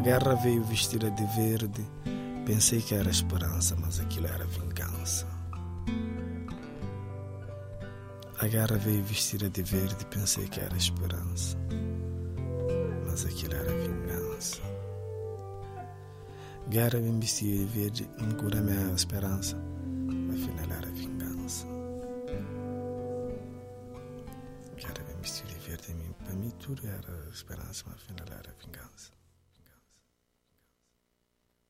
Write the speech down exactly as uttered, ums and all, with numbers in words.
guerra veio vestida de verde. Pensei que era esperança, mas aquilo era vingança. A guerra veio vestida de verde. Pensei que era esperança, mas aquilo era vingança. Guerra vem vestida de verde, me cura minha esperança, afinal era vingança. Guerra vem vestida de verde, para mim tudo era esperança, mas afinal era vingança.